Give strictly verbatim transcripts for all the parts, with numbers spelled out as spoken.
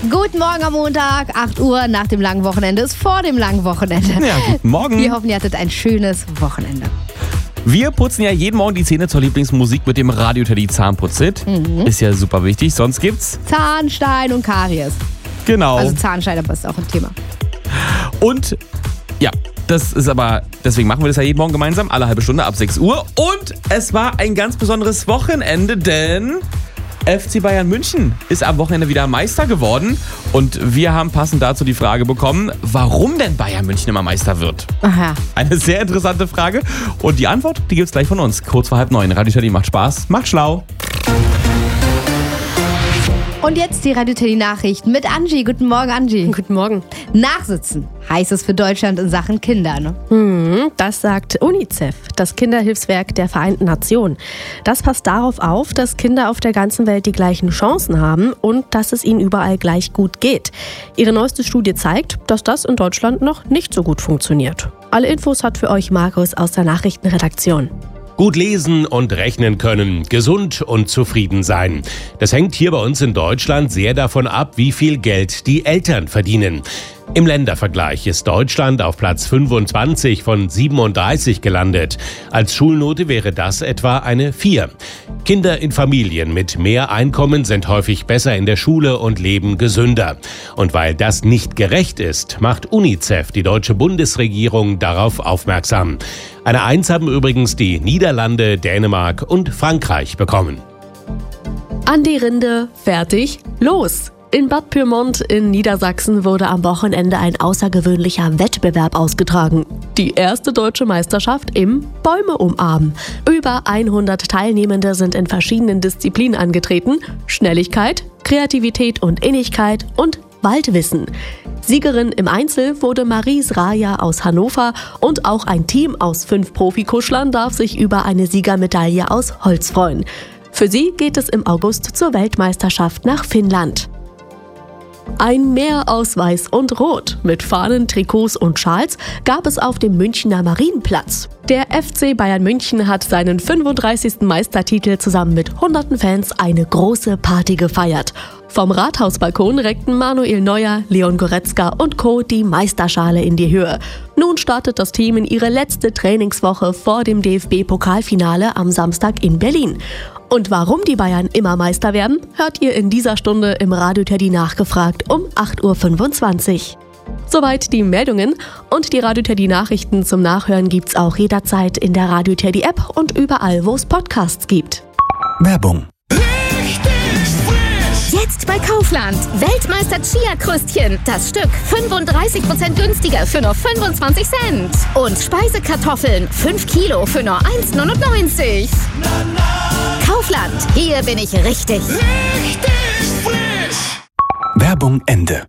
Guten Morgen am Montag, acht Uhr nach dem langen Wochenende ist vor dem langen Wochenende. Ja, guten Morgen. Wir hoffen, ihr hattet ein schönes Wochenende. Wir putzen ja jeden Morgen die Zähne zur Lieblingsmusik mit dem Radio Teddy Zahnputzhit. Mhm. Ist ja super wichtig, sonst gibt's Zahnstein und Karies. Genau. Also Zahnstein, aber ist auch ein Thema. Und ja, das ist aber, deswegen machen wir das ja jeden Morgen gemeinsam, alle halbe Stunde ab sechs Uhr. Und es war ein ganz besonderes Wochenende, denn F C Bayern München ist am Wochenende wieder Meister geworden. Und wir haben passend dazu die Frage bekommen, warum denn Bayern München immer Meister wird. Aha. Eine sehr interessante Frage. Und die Antwort, die gibt's gleich von uns. Kurz vor halb neun. Radio Teddy macht Spaß, macht schlau. Und jetzt die Radio Teddy Nachrichten mit Angie. Guten Morgen, Angie. Guten Morgen. Nachsitzen heißt es für Deutschland in Sachen Kinder, ne? Hm, das sagt UNICEF, das Kinderhilfswerk der Vereinten Nationen. Das passt darauf auf, dass Kinder auf der ganzen Welt die gleichen Chancen haben und dass es ihnen überall gleich gut geht. Ihre neueste Studie zeigt, dass das in Deutschland noch nicht so gut funktioniert. Alle Infos hat für euch Markus aus der Nachrichtenredaktion. Gut lesen und rechnen können, gesund und zufrieden sein. Das hängt hier bei uns in Deutschland sehr davon ab, wie viel Geld die Eltern verdienen. Im Ländervergleich ist Deutschland auf Platz fünfundzwanzig von siebenunddreißig gelandet. Als Schulnote wäre das etwa eine vier. Kinder in Familien mit mehr Einkommen sind häufig besser in der Schule und leben gesünder. Und weil das nicht gerecht ist, macht UNICEF, die deutsche Bundesregierung, darauf aufmerksam. Eine Eins haben übrigens die Niederlande, Dänemark und Frankreich bekommen. An die Rinde, fertig, los! In Bad Pyrmont in Niedersachsen wurde am Wochenende ein außergewöhnlicher Wettbewerb ausgetragen. Die erste deutsche Meisterschaft im Bäume umarmen. Über hundert Teilnehmende sind in verschiedenen Disziplinen angetreten. Schnelligkeit, Kreativität und Innigkeit und Waldwissen. Siegerin im Einzel wurde Maries Raja aus Hannover und auch ein Team aus fünf Profikuschlern darf sich über eine Siegermedaille aus Holz freuen. Für sie geht es im August zur Weltmeisterschaft nach Finnland. Ein Meer aus Weiß und Rot mit Fahnen, Trikots und Schals gab es auf dem Münchner Marienplatz. Der F C Bayern München hat seinen fünfunddreißigsten Meistertitel zusammen mit hunderten Fans eine große Party gefeiert. Vom Rathausbalkon reckten Manuel Neuer, Leon Goretzka und Co. die Meisterschale in die Höhe. Nun startet das Team in ihre letzte Trainingswoche vor dem D F B-Pokalfinale am Samstag in Berlin. Und warum die Bayern immer Meister werden, hört ihr in dieser Stunde im Radio Teddy nachgefragt um acht Uhr fünfundzwanzig. Soweit die Meldungen und die Radio Teddy Nachrichten zum Nachhören gibt's auch jederzeit in der Radio Teddy App und überall, wo es Podcasts gibt. Werbung. Jetzt bei Kaufland. Weltmeister Chia-Krüstchen. Das Stück fünfunddreißig Prozent günstiger für nur fünfundzwanzig Cent. Und Speisekartoffeln. fünf Kilo für nur eins neunundneunzig. Kaufland. Hier bin ich richtig. Richtig frisch. Werbung Ende.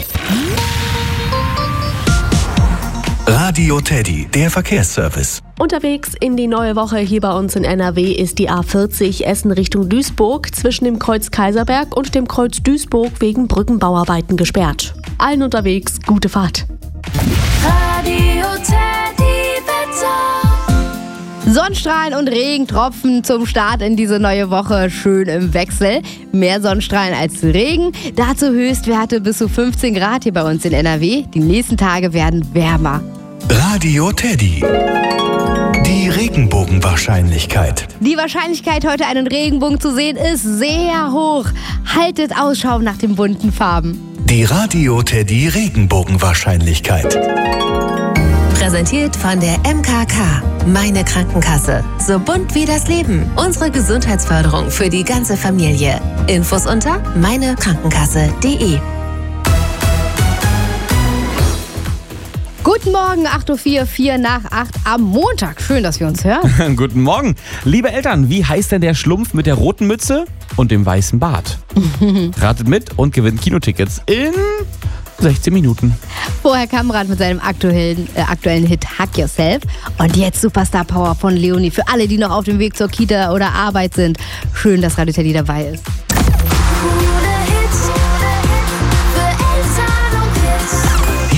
Radio Teddy, der Verkehrsservice. Unterwegs in die neue Woche hier bei uns in N R W ist die A vierzig Essen Richtung Duisburg zwischen dem Kreuz Kaiserberg und dem Kreuz Duisburg wegen Brückenbauarbeiten gesperrt. Allen unterwegs gute Fahrt. Radio Teddy Wetter. Sonnenstrahlen und Regentropfen zum Start in diese neue Woche schön im Wechsel. Mehr Sonnenstrahlen als Regen. Dazu Höchstwerte bis zu fünfzehn Grad hier bei uns in N R W. Die nächsten Tage werden wärmer. Radio Teddy. Die Regenbogenwahrscheinlichkeit. Die Wahrscheinlichkeit, heute einen Regenbogen zu sehen, ist sehr hoch. Haltet Ausschau nach den bunten Farben. Die Radio Teddy Regenbogenwahrscheinlichkeit. Präsentiert von der M K K. Meine Krankenkasse. So bunt wie das Leben. Unsere Gesundheitsförderung für die ganze Familie. Infos unter meine krankenkasse punkt de. Guten Morgen, acht Uhr vier, vier nach acht am Montag. Schön, dass wir uns hören. Guten Morgen. Liebe Eltern, wie heißt denn der Schlumpf mit der roten Mütze und dem weißen Bart? Ratet mit und gewinnt Kinotickets in sechzehn Minuten. Vorher Kamrat mit seinem aktuellen, äh, aktuellen Hit Hug Yourself. Und jetzt Superstar Power von Leonie. Für alle, die noch auf dem Weg zur Kita oder Arbeit sind. Schön, dass Radio Teddy dabei ist.